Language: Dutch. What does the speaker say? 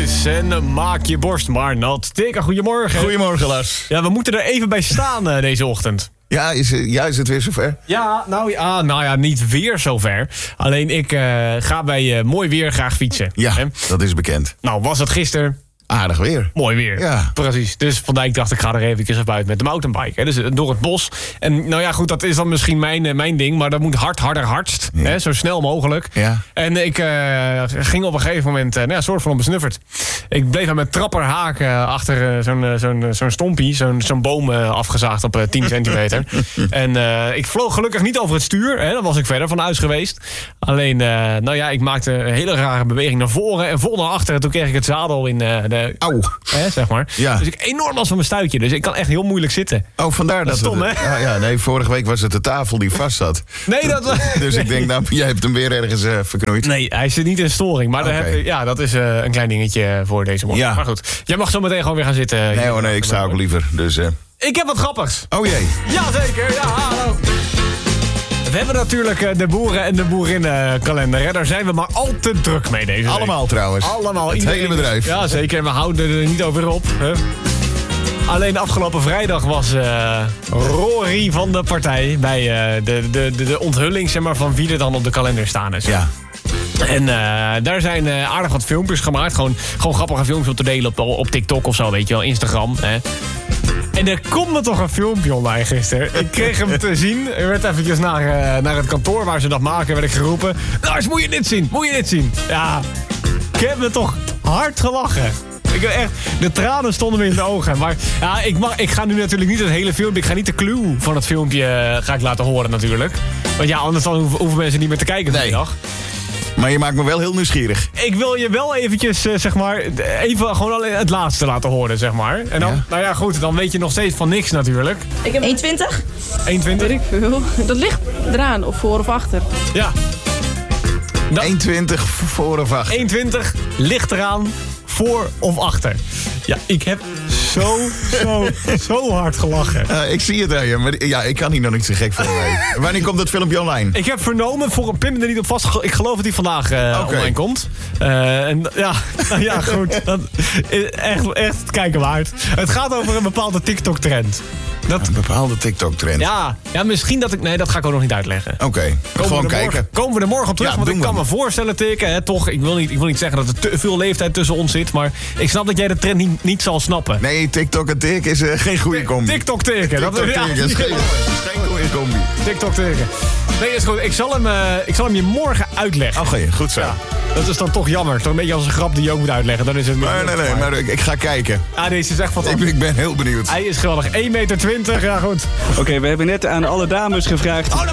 is en maak je borst maar nat. Tikka, goedemorgen. Goedemorgen, Lars. Ja, we moeten er even bij staan deze ochtend. Ja, is het weer zover? Ja, nou ja, niet weer zover. Alleen ik ga bij mooi weer graag fietsen. Ja, hè? dat is bekend. Nou, was het gisteren? Aardig weer. Mooi weer. Ja. Precies. Dus vandaag dacht ik ga er even buiten met de mountainbike. Hè. Dus door het bos. En nou ja, goed, dat is dan misschien mijn ding. Maar dat moet hardst. Ja. Hè, zo snel mogelijk. Ja. En ik ging op een gegeven moment een soort van besnufferd. Ik bleef aan mijn trapper haken achter zo'n stompie. Zo'n boom afgezaagd op 10 centimeter. En ik vloog gelukkig niet over het stuur. Hè, dan was ik verder van huis geweest. Alleen, ik maakte een hele rare beweging naar voren en vol naar achteren. Toen kreeg ik het zadel in Auw. zeg maar. Ja. Dus ik enorm last van mijn stuitje. Dus ik kan echt heel moeilijk zitten. Oh, vandaar dat stom, hè? Ja, nee, vorige week was het de tafel die vast zat. Nee, dat... Dus ik denk, nou, jij hebt hem weer ergens verknoeid. Nee, hij zit niet in storing. Maar dat is een klein dingetje voor deze morgen. Ja. Maar goed, jij mag zo meteen gewoon weer gaan zitten. Nee, ik sta ook liever. Dus, Ik heb wat grappigs. Oh jee. Jazeker, ja, hallo. We hebben natuurlijk de boeren- en de boerinnenkalender. Hè. Daar zijn we maar al te druk mee deze week. Allemaal trouwens. Allemaal. Het hele bedrijf. Ja, zeker. En we houden er niet over op. Hè. Alleen afgelopen vrijdag was Rory van de partij... bij de onthulling zeg maar, van wie er dan op de kalender staan is. Ja. En daar zijn aardig wat filmpjes gemaakt. Gewoon grappige filmpjes om te delen op TikTok of zo, weet je wel. Instagram, hè. En er komt me toch een filmpje online gisteren. Ik kreeg hem te zien. Er werd eventjes naar het kantoor waar ze dat maken, werd ik geroepen. Lars, moet je dit zien? Ja, ik heb me toch hard gelachen. Ik heb echt, de tranen stonden me in de ogen. Maar ja, ik ga nu natuurlijk niet het hele filmpje... Ik ga niet de clue van het filmpje ga ik laten horen natuurlijk. Want ja, anders dan hoeven mensen niet meer te kijken vanmiddag. Maar je maakt me wel heel nieuwsgierig. Ik wil je wel eventjes, even gewoon alleen het laatste laten horen, zeg maar. En dan, nou ja, goed, dan weet je nog steeds van niks natuurlijk. Ik heb 1,20. 1,20? Weet ik veel. Dat ligt eraan, of voor of achter. Ja. 1,20 voor of achter. 1,20 ligt eraan, voor of achter. Ja, ik heb zo hard gelachen. Ik zie het aan je, maar ja, ik kan hier nog niet zo gek van mee. Wanneer komt dat filmpje online? Ik heb vernomen, pin me er niet op vast. Ik geloof dat die vandaag online komt. En ja, goed. Dat is echt kijken waard. Het gaat over een bepaalde TikTok-trend. Een bepaalde TikTok-trend. Ja, misschien dat ik... Nee, dat ga ik ook nog niet uitleggen. Oké, gewoon kijken. Komen we er morgen op terug, Ja, want ik doen kan we. me voorstellen, Tikken, hè, toch, ik wil niet zeggen dat er te veel leeftijd tussen ons zit, maar ik snap dat jij de trend niet zal snappen. Nee, TikTok en Tik is geen goede combi. TikTok-Tikken. TikTok-Tik is geen goede combi. TikTok-Tikken. Nee, is goed. Ik zal hem je morgen uitleggen. Oké, goed zo. Ja, dat is dan toch jammer. Toch een beetje als een grap die je ook moet uitleggen. Dan is het Nee, maar ik ga kijken. deze is echt fantastisch. Ik ben heel benieuwd. Hij is geweldig. 1,20 meter. Ja, goed. Oké, we hebben net aan alle dames gevraagd